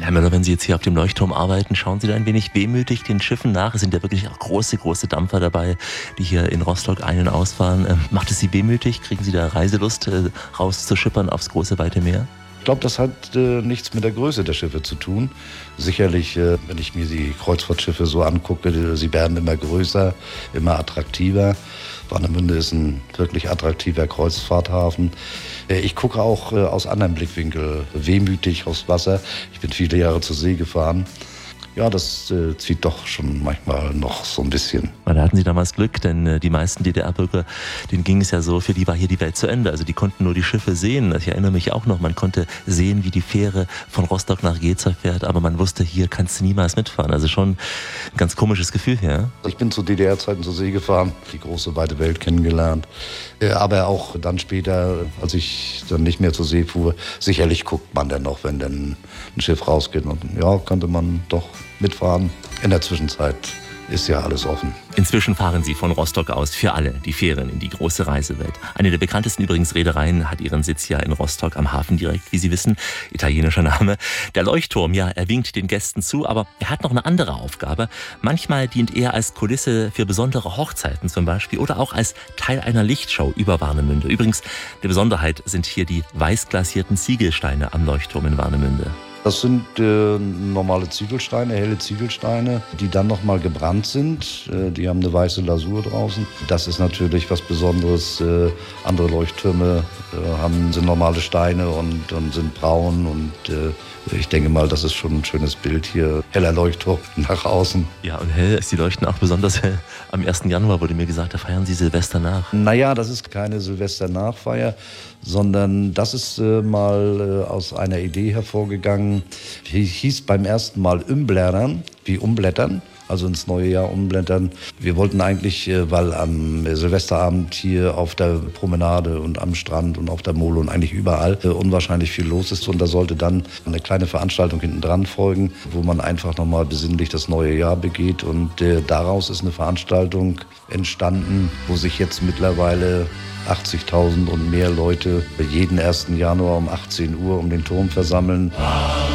Herr Müller, wenn Sie jetzt hier auf dem Leuchtturm arbeiten, schauen Sie da ein wenig wehmütig den Schiffen nach? Es sind ja wirklich auch große, große Dampfer dabei, die hier in Rostock ein- und ausfahren. Macht es Sie wehmütig? Kriegen Sie da Reiselust, rauszuschippern aufs große, weite Meer? Ich glaube, das hat nichts mit der Größe der Schiffe zu tun. Sicherlich, wenn ich mir die Kreuzfahrtschiffe so angucke, sie werden immer größer, immer attraktiver. Warnemünde ist ein wirklich attraktiver Kreuzfahrthafen. Ich gucke auch aus anderem Blickwinkel wehmütig aufs Wasser. Ich bin viele Jahre zur See gefahren. Ja, das zieht doch schon manchmal noch so ein bisschen. Da hatten Sie damals Glück, denn die meisten DDR-Bürger, denen ging es ja so, für die war hier die Welt zu Ende. Also die konnten nur die Schiffe sehen. Ich erinnere mich auch noch, man konnte sehen, wie die Fähre von Rostock nach Geza fährt, aber man wusste, hier kannst du niemals mitfahren. Also schon ein ganz komisches Gefühl hier. Ich bin zu DDR-Zeiten zur See gefahren, die große, weite Welt kennengelernt. Aber auch dann später, als ich dann nicht mehr zur See fuhr, sicherlich guckt man dann noch, wenn dann ein Schiff rausgeht. Und ja, konnte man doch mitfahren. In der Zwischenzeit ist ja alles offen. Inzwischen fahren Sie von Rostock aus für alle die Fähren in die große Reisewelt. Eine der bekanntesten übrigens Reedereien hat ihren Sitz ja in Rostock am Hafen direkt, wie Sie wissen. Italienischer Name. Der Leuchtturm, ja, er winkt den Gästen zu, aber er hat noch eine andere Aufgabe. Manchmal dient er als Kulisse für besondere Hochzeiten zum Beispiel oder auch als Teil einer Lichtshow über Warnemünde. Übrigens, eine Besonderheit sind hier die weißglasierten Ziegelsteine am Leuchtturm in Warnemünde. Das sind normale Ziegelsteine, helle Ziegelsteine, die dann nochmal gebrannt sind. Die haben eine weiße Lasur draußen. Das ist natürlich was Besonderes. Andere Leuchttürme sind normale Steine und sind braun. Und ich denke mal, das ist schon ein schönes Bild hier. Heller Leuchtturm nach außen. Ja, und hell ist die Leuchten auch besonders hell. Am 1. Januar wurde mir gesagt, da feiern Sie Silvester nach. Naja, das ist keine Silvester-Nachfeier, sondern das ist mal aus einer Idee hervorgegangen. Hieß beim ersten Mal Umblättern, wie umblättern, also ins neue Jahr umblättern. Wir wollten eigentlich, weil am Silvesterabend hier auf der Promenade und am Strand und auf der Mole und eigentlich überall unwahrscheinlich viel los ist. Und da sollte dann eine kleine Veranstaltung hinten dran folgen, wo man einfach nochmal besinnlich das neue Jahr begeht. Und daraus ist eine Veranstaltung entstanden, wo sich jetzt mittlerweile 80.000 und mehr Leute jeden 1. Januar um 18 Uhr um den Turm versammeln.